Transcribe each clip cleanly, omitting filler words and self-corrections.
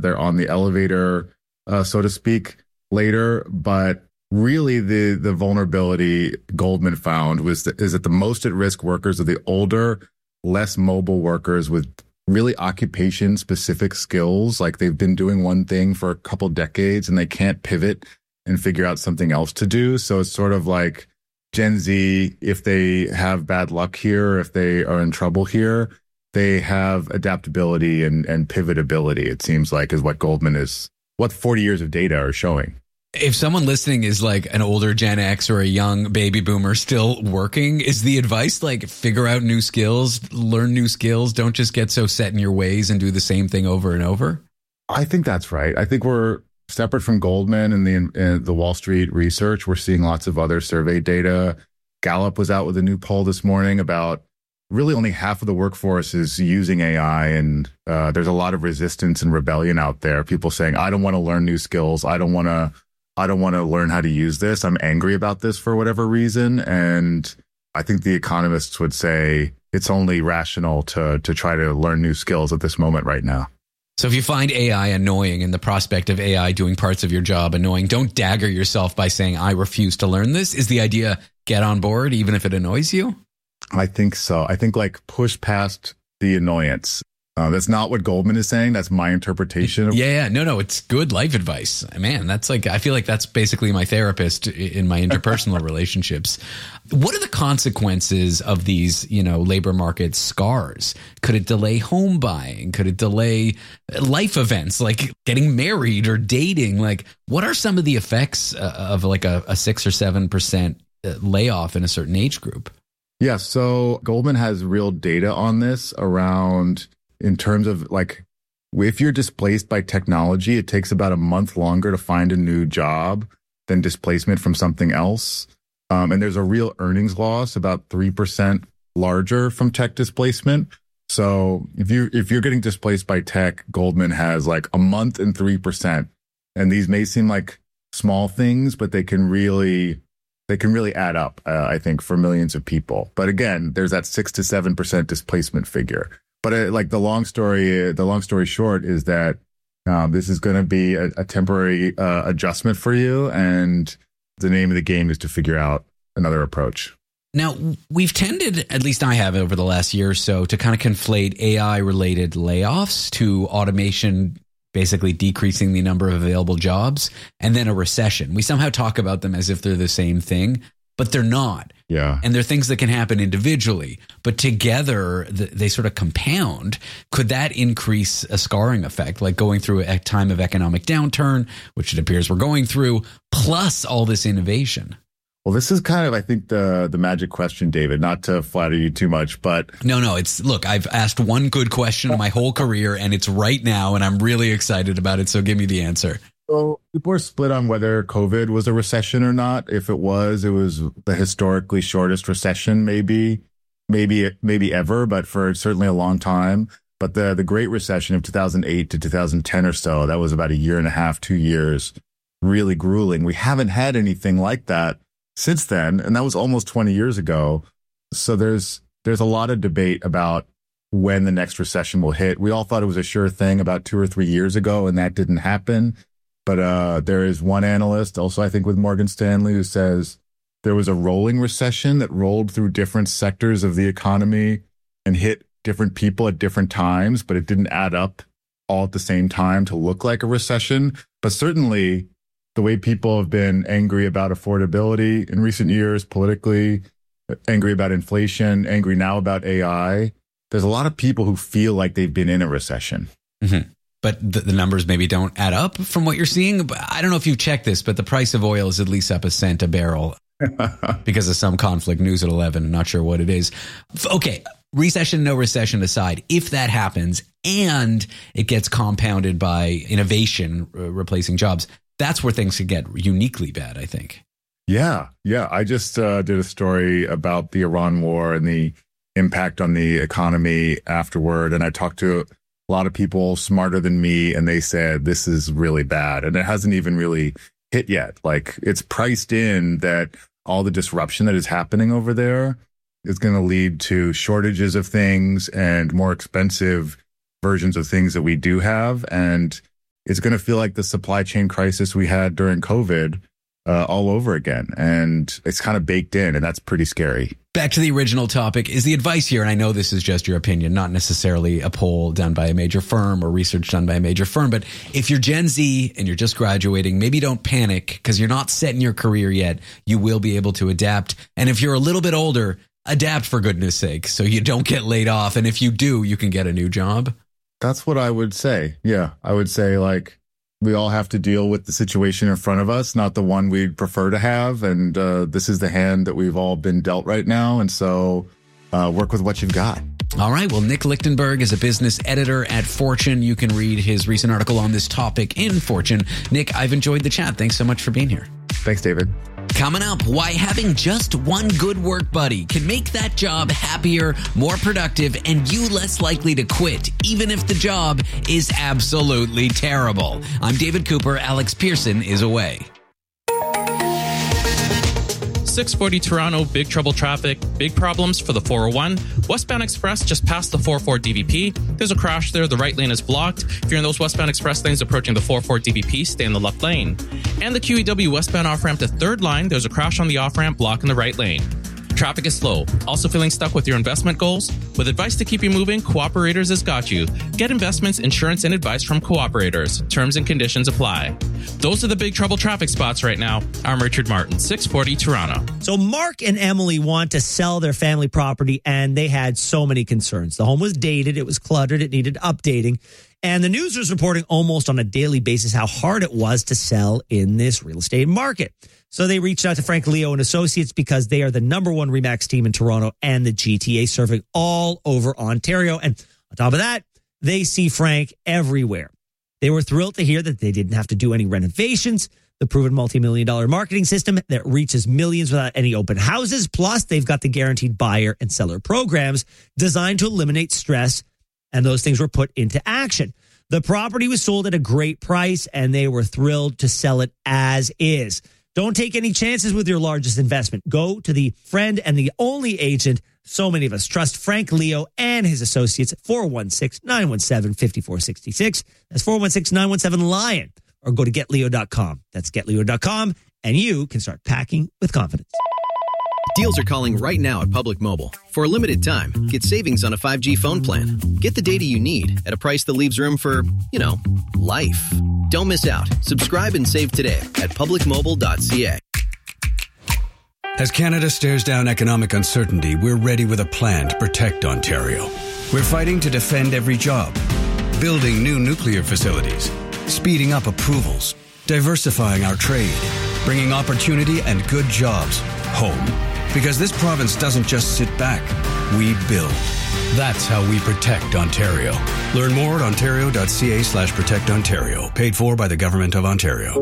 they're on the elevator, so to speak, later. But really, the vulnerability Goldman found is that the most at risk workers are the older, less mobile workers with really occupation specific skills. Like they've been doing one thing for a couple decades and they can't pivot and figure out something else to do. So it's sort of like Gen Z, if they have bad luck here, if they are in trouble here, they have adaptability and pivotability, it seems like, is what Goldman is, what 40 years of data are showing. If someone listening is like an older Gen X or a young baby boomer still working, is the advice like figure out new skills, learn new skills, don't just get so set in your ways and do the same thing over and over? I think that's right. I think we're separate from Goldman and the Wall Street research. We're seeing lots of other survey data. Gallup was out with a new poll this morning about really only half of the workforce is using AI. And there's a lot of resistance and rebellion out there. People saying, I don't want to learn new skills. I don't want to learn how to use this. I'm angry about this for whatever reason. And I think the economists would say it's only rational to try to learn new skills at this moment right now. So if you find AI annoying and the prospect of AI doing parts of your job annoying, don't dagger yourself by saying, I refuse to learn this. Is the idea get on board even if it annoys you? I think so. I think like push past the annoyance. That's not what Goldman is saying. That's my interpretation. Yeah. No, it's good life advice. Man, that's like, I feel like that's basically my therapist in my interpersonal relationships. What are the consequences of these, labor market scars? Could it delay home buying? Could it delay life events like getting married or dating? Like, what are some of the effects of like a 6 or 7% layoff in a certain age group? Yeah. So Goldman has real data on this around, in terms of like, if you're displaced by technology, it takes about a month longer to find a new job than displacement from something else. And there's a real earnings loss, about 3% larger from tech displacement. So if you're getting displaced by tech, Goldman has like a month and 3%. And these may seem like small things, but they can really add up, I think, for millions of people. But again, there's that 6 to 7% displacement figure. But like the long story short is that this is going to be a temporary adjustment for you, and the name of the game is to figure out another approach. Now, we've tended, at least I have over the last year or so, to kind of conflate AI-related layoffs to automation basically decreasing the number of available jobs, and then a recession. We somehow talk about them as if they're the same thing, but they're not. Yeah. And they're things that can happen individually, but together they sort of compound. Could that increase a scarring effect, like going through a time of economic downturn, which it appears we're going through, plus all this innovation? Well, this is kind of, I think, the magic question, David, not to flatter you too much, but... No, look, I've asked one good question in my whole career, and it's right now, and I'm really excited about it, so give me the answer. So people are split on whether COVID was a recession or not. If it was the historically shortest recession, maybe ever, but for certainly a long time. But the Great Recession of 2008 to 2010 or so, that was about a year and a half, 2 years, really grueling. We haven't had anything like that since then, and that was almost 20 years ago. So there's a lot of debate about when the next recession will hit. We all thought it was a sure thing about 2 or 3 years ago, and that didn't happen. But there is one analyst, also I think with Morgan Stanley, who says there was a rolling recession that rolled through different sectors of the economy and hit different people at different times, but it didn't add up all at the same time to look like a recession. But certainly the way people have been angry about affordability in recent years, politically, angry about inflation, angry now about AI, there's a lot of people who feel like they've been in a recession. Mm-hmm. But the numbers maybe don't add up from what you're seeing. I don't know if you've checked this, but the price of oil is at least up a cent a barrel because of some conflict. News at 11. I'm not sure what it is. Okay. Recession, no recession aside, if that happens and it gets compounded by innovation replacing jobs, that's where things could get uniquely bad, I think. Yeah. I just did a story about the Iran war and the impact on the economy afterward. And I talked to a lot of people smarter than me, and they said this is really bad. And it hasn't even really hit yet. Like, it's priced in that all the disruption that is happening over there is going to lead to shortages of things and more expensive versions of things that we do have. And it's going to feel like the supply chain crisis we had during COVID all over again. And it's kind of baked in, and that's pretty scary. Back to the original topic, is the advice here, and I know this is just your opinion, not necessarily a poll done by a major firm or research done by a major firm, but if you're Gen Z and you're just graduating, maybe don't panic because you're not set in your career yet. You will be able to adapt. And if you're a little bit older, adapt for goodness sake so you don't get laid off. And if you do, you can get a new job. That's what I would say. Yeah, I would say like we all have to deal with the situation in front of us, not the one we'd prefer to have. And this is the hand that we've all been dealt right now. And so work with what you've got. All right. Well, Nick Lichtenberg is a business editor at Fortune. You can read his recent article on this topic in Fortune. Nick, I've enjoyed the chat. Thanks so much for being here. Thanks, David. Coming up, why having just one good work buddy can make that job happier, more productive, and you less likely to quit, even if the job is absolutely terrible. I'm David Cooper. Alex Pearson is away. 640 Toronto, big trouble traffic, big problems for the 401. Westbound Express just past the 44 DVP. There's a crash there. The right lane is blocked. If you're in those westbound Express lanes approaching the 44 DVP, stay in the left lane. And the QEW westbound off-ramp to third line, there's a crash on the off-ramp, blocking the right lane. Traffic is slow. Also feeling stuck with your investment goals? With advice to keep you moving, Cooperators has got you. Get investments, insurance, and advice from Cooperators. Terms and conditions apply. Those are the big trouble traffic spots right now. I'm Richard Martin, 640 Toronto. So Mark and Emily want to sell their family property, and they had so many concerns. The home was dated, it was cluttered, it needed updating. And the news was reporting almost on a daily basis how hard it was to sell in this real estate market. So they reached out to Frank Leo and Associates because they are the number one RE/MAX team in Toronto and the GTA, serving all over Ontario. And on top of that, they see Frank everywhere. They were thrilled to hear that they didn't have to do any renovations. The proven multi-million-dollar marketing system that reaches millions without any open houses. Plus, they've got the guaranteed buyer and seller programs designed to eliminate stress. And those things were put into action. The property was sold at a great price, and they were thrilled to sell it as is. Don't take any chances with your largest investment. Go to the friend and the only agent so many of us trust, Frank Leo and his associates at 416-917-5466. That's 416-917-LION. Or go to getleo.com. That's getleo.com, and you can start packing with confidence. Deals are calling right now at Public Mobile. For a limited time, get savings on a 5G phone plan. Get the data you need at a price that leaves room for, life. Don't miss out. Subscribe and save today at publicmobile.ca. As Canada stares down economic uncertainty, we're ready with a plan to protect Ontario. We're fighting to defend every job, building new nuclear facilities, speeding up approvals, diversifying our trade, bringing opportunity and good jobs home. Because this province doesn't just sit back, we build. That's how we protect Ontario. Learn more at ontario.ca/protectontario. Paid for by the Government of Ontario.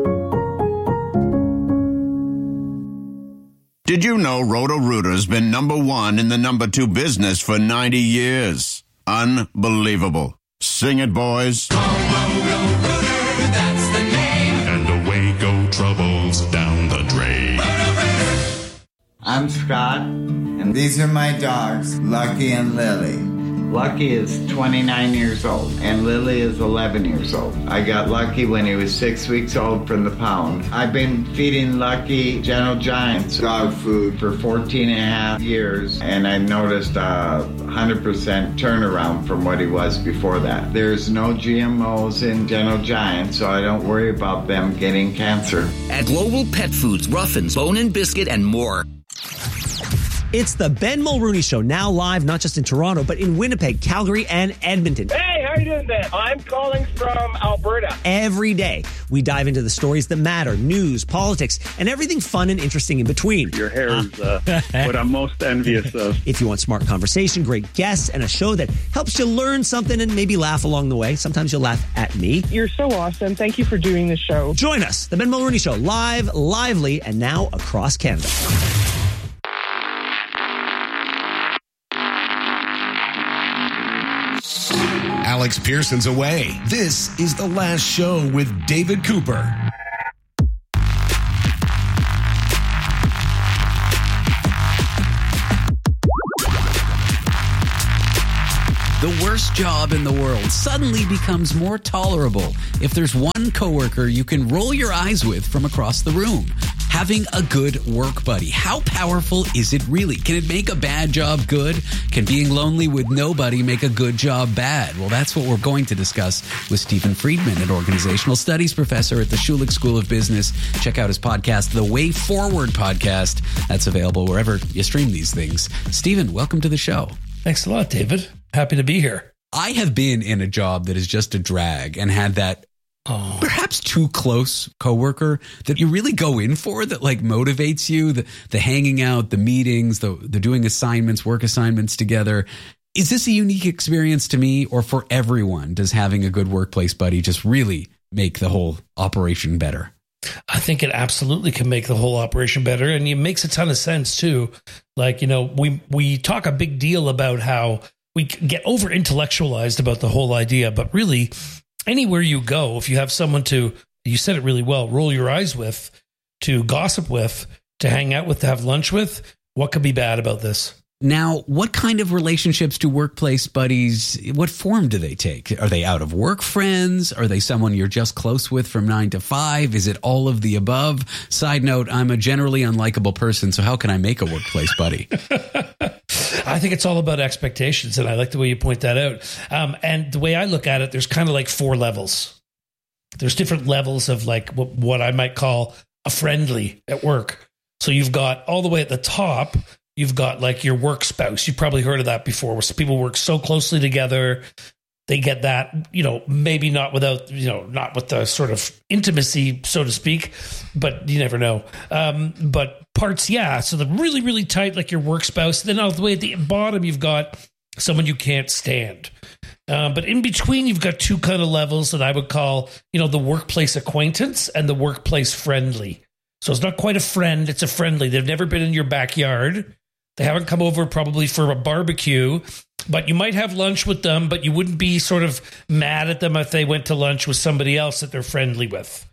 Did you know Roto-Rooter's been number one in the number two business for 90 years? Unbelievable. Sing it, boys. Roto-Rooter, that's the name. And away go troubles down the drain. I'm Scott, and these are my dogs, Lucky and Lily. Lucky is 29 years old, and Lily is 11 years old. I got Lucky when he was 6 weeks old from the pound. I've been feeding Lucky Gentle Giants dog food for 14 and a half years, and I noticed a 100% turnaround from what he was before that. There's no GMOs in Gentle Giant, so I don't worry about them getting cancer. At Global Pet Foods, Ruffins, Bone and Biscuit, and more. It's the Ben Mulrooney Show, now live not just in Toronto, but in Winnipeg, Calgary, and Edmonton. Hey, how are you doing there? I'm calling from Alberta. Every day, we dive into the stories that matter, news, politics, and everything fun and interesting in between. Your hair is what I'm most envious of. If you want smart conversation, great guests, and a show that helps you learn something and maybe laugh along the way. Sometimes you'll laugh at me. You're so awesome. Thank you for doing the show. Join us, the Ben Mulrooney Show, live, lively, and now across Canada. Alex Pearson's away. This is The Last Show with David Cooper. The worst job in the world suddenly becomes more tolerable if there's one coworker you can roll your eyes with from across the room. Having a good work buddy. How powerful is it really? Can it make a bad job good? Can being lonely with nobody make a good job bad? Well, that's what we're going to discuss with Stephen Friedman, an organizational studies professor at the Schulich School of Business. Check out his podcast, The Way Forward Podcast. That's available wherever you stream these things. Stephen, welcome to the show. Thanks a lot, David. Happy to be here. I have been in a job that is just a drag and had that perhaps too close coworker that you really go in for, that like motivates you, the hanging out, the meetings, the doing assignments, work assignments together. Is this a unique experience to me, or for everyone? Does having a good workplace buddy just really make the whole operation better? I think it absolutely can make the whole operation better. And it makes a ton of sense too. Like, we talk a big deal about how we get over intellectualized about the whole idea, but really anywhere you go, if you have someone to, you said it really well, roll your eyes with, to gossip with, to hang out with, to have lunch with, what could be bad about this? Now, what kind of relationships do workplace buddies, what form do they take? Are they out of work friends? Are they someone you're just close with from 9 to 5? Is it all of the above? Side note, I'm a generally unlikable person, so how can I make a workplace buddy? I think it's all about expectations, and I like the way you point that out. And the way I look at it, there's kind of like 4 levels. There's different levels of like what I might call a friendly at work. So you've got all the way at the top, you've got like your work spouse. You've probably heard of that before, where people work so closely together. They get that, maybe not without, not with the sort of intimacy, so to speak, but you never know. But parts, yeah. So the really, really tight, like your work spouse. Then all the way at the bottom, you've got someone you can't stand. But in between, you've got 2 kind of levels that I would call, the workplace acquaintance and the workplace friendly. So it's not quite a friend, it's a friendly. They've never been in your backyard. They haven't come over probably for a barbecue, but you might have lunch with them, but you wouldn't be sort of mad at them if they went to lunch with somebody else that they're friendly with.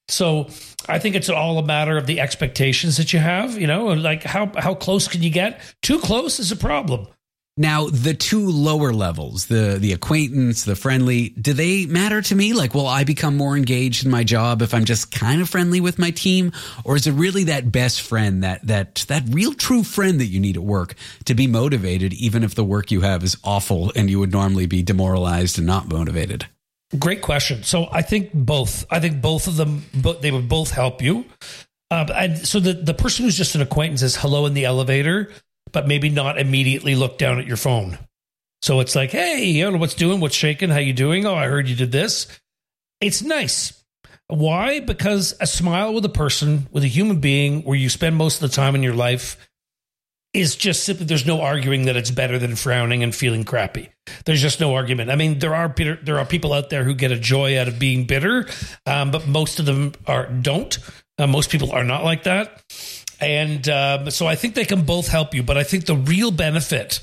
So I think it's all a matter of the expectations that you have, like how close can you get? Too close is a problem. Now, the 2 lower levels, the acquaintance, the friendly, do they matter to me? Like, will I become more engaged in my job if I'm just kind of friendly with my team? Or is it really that best friend, that real true friend that you need at work to be motivated, even if the work you have is awful and you would normally be demoralized and not motivated? Great question. So I think both. I think both of them, they would both help you. And so the person who's just an acquaintance is hello in the elevator, but maybe not immediately look down at your phone. So it's like, hey, I don't know what's doing, what's shaking, how you doing? Oh, I heard you did this. It's nice. Why? Because a smile with a person, with a human being, where you spend most of the time in your life, is just simply, there's no arguing that it's better than frowning and feeling crappy. There's just no argument. I mean, there are people out there who get a joy out of being bitter, but most of them don't. Most people are not like that. And so I think they can both help you. But I think the real benefit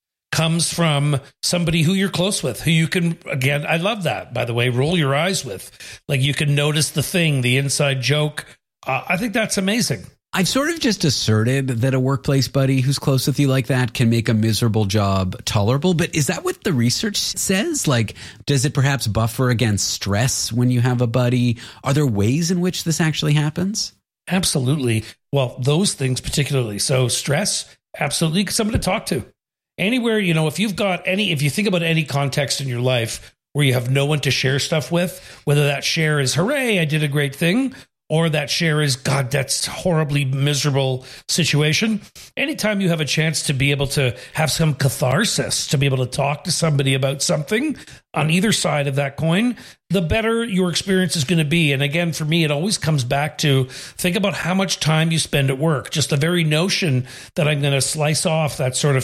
comes from somebody who you're close with, who you can, again, I love that, by the way, roll your eyes with. Like you can notice the thing, the inside joke. I think that's amazing. I've sort of just asserted that a workplace buddy who's close with you like that can make a miserable job tolerable. But is that what the research says? Like, does it perhaps buffer against stress when you have a buddy? Are there ways in which this actually happens? Absolutely. Well, those things particularly. So stress, absolutely. Somebody to talk to. Anywhere, if you think about any context in your life where you have no one to share stuff with, whether that share is, hooray, I did a great thing, or that share is, God, that's horribly miserable situation. Anytime you have a chance to be able to have some catharsis, to be able to talk to somebody about something on either side of that coin, the better your experience is going to be. And again, for me, it always comes back to think about how much time you spend at work. Just the very notion that I'm going to slice off that sort of,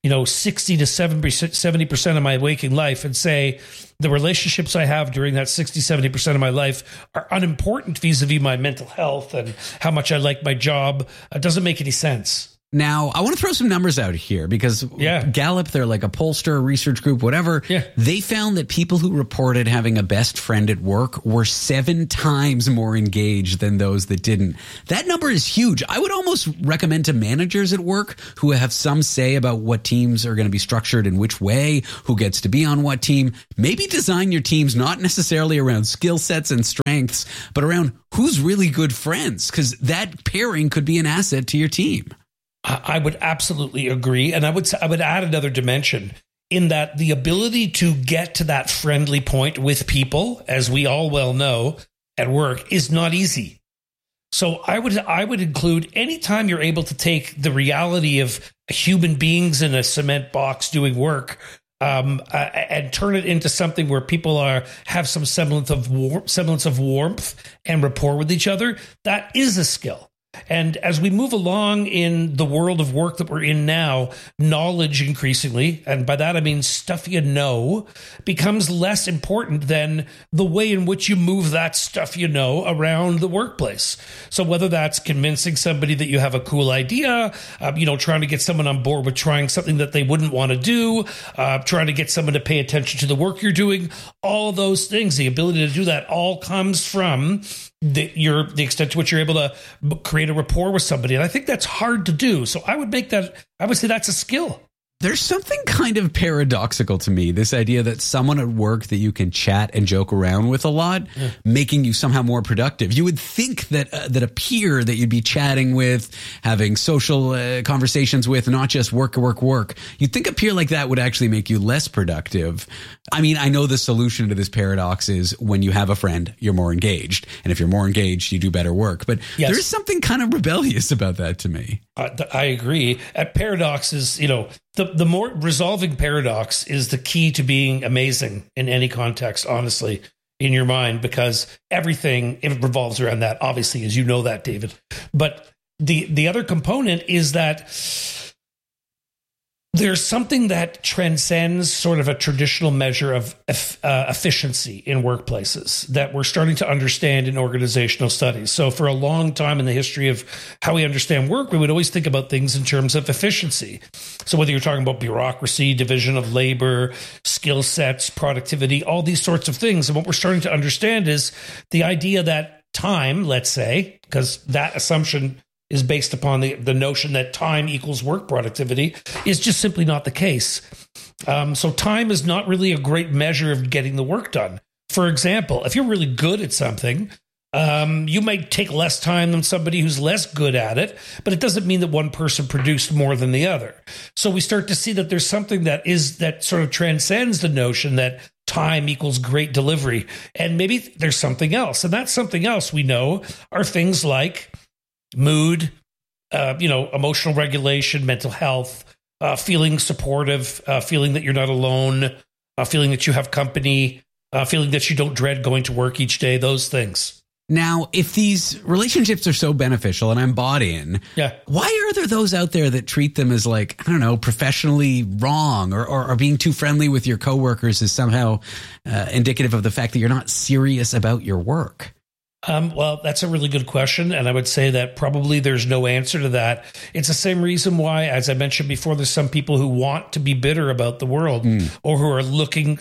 60 to 70% of my waking life and say the relationships I have during that 60, 70% of my life are unimportant vis-a-vis my mental health and how much I like my job. It doesn't make any sense. Now, I want to throw some numbers out here because Gallup, they're like a pollster, research group, whatever. Yeah. They found that people who reported having a best friend at work were 7 times more engaged than those that didn't. That number is huge. I would almost recommend to managers at work who have some say about what teams are going to be structured in which way, who gets to be on what team. Maybe design your teams not necessarily around skill sets and strengths, but around who's really good friends, because that pairing could be an asset to your team. I would absolutely agree. And I would add another dimension in that the ability to get to that friendly point with people, as we all well know at work, is not easy. So I would include anytime you're able to take the reality of human beings in a cement box doing work and turn it into something where people have some semblance of warmth and rapport with each other. That is a skill. And as we move along in the world of work that we're in now, knowledge increasingly, and by that I mean stuff you know, becomes less important than the way in which you move that stuff you know around the workplace. So whether that's convincing somebody that you have a cool idea, trying to get someone on board with trying something that they wouldn't want to do, trying to get someone to pay attention to the work you're doing, all of those things, the ability to do that all comes from the extent to which you're able to create a rapport with somebody. And I think that's hard to do. So I would say that's a skill. There's something kind of paradoxical to me, this idea that someone at work that you can chat and joke around with a lot, making you somehow more productive. You would think that a peer that you'd be chatting with, having social conversations with, not just work. You'd think a peer like that would actually make you less productive. I mean, I know the solution to this paradox is when you have a friend, you're more engaged. And if you're more engaged, you do better work. But there's something kind of rebellious about that to me. I agree. Paradox is, the more resolving paradox is the key to being amazing in any context, honestly, in your mind, because everything revolves around that, obviously, as you know that, David. But the other component is that there's something that transcends sort of a traditional measure of efficiency in workplaces that we're starting to understand in organizational studies. So for a long time in the history of how we understand work, we would always think about things in terms of efficiency. So whether you're talking about bureaucracy, division of labor, skill sets, productivity, all these sorts of things. And what we're starting to understand is the idea that time, let's say, because that assumption is based upon the notion that time equals work productivity, is just simply not the case. So time is not really a great measure of getting the work done. For example, if you're really good at something, you might take less time than somebody who's less good at it, but it doesn't mean that one person produced more than the other. So we start to see that there's something that sort of transcends the notion that time equals great delivery. And maybe there's something else. And that something else we know are things like mood, emotional regulation, mental health, feeling supportive, feeling that you're not alone, feeling that you have company, feeling that you don't dread going to work each day, those things. Now, if these relationships are so beneficial and I'm bought in, why are there those out there that treat them as professionally wrong or being too friendly with your coworkers is somehow indicative of the fact that you're not serious about your work? Well, that's a really good question. And I would say that probably there's no answer to that. It's the same reason why, as I mentioned before, there's some people who want to be bitter about the world or who are looking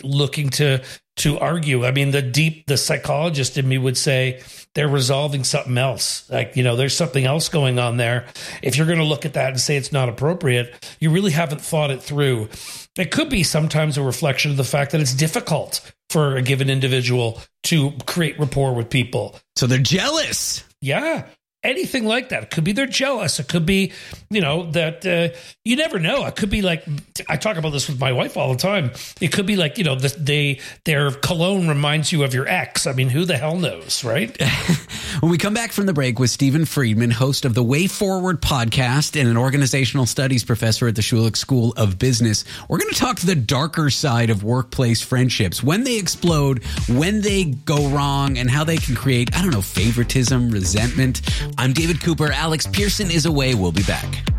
to argue. I mean, the psychologist in me would say they're resolving something else. There's something else going on there. If you're going to look at that and say it's not appropriate, you really haven't thought it through. It could be sometimes a reflection of the fact that it's difficult for a given individual to create rapport with people. So they're jealous. Yeah. Anything like that. It could be they're jealous. It could be, that you never know. It could be like, I talk about this with my wife all the time. It could be like, their cologne reminds you of your ex. I mean, who the hell knows, right? When we come back from the break with Stephen Friedman, host of the Way Forward podcast and an organizational studies professor at the Schulich School of Business, we're going to talk the darker side of workplace friendships, when they explode, when they go wrong, and how they can create, favoritism, resentment. I'm David Cooper. Alex Pearson is away. We'll be back.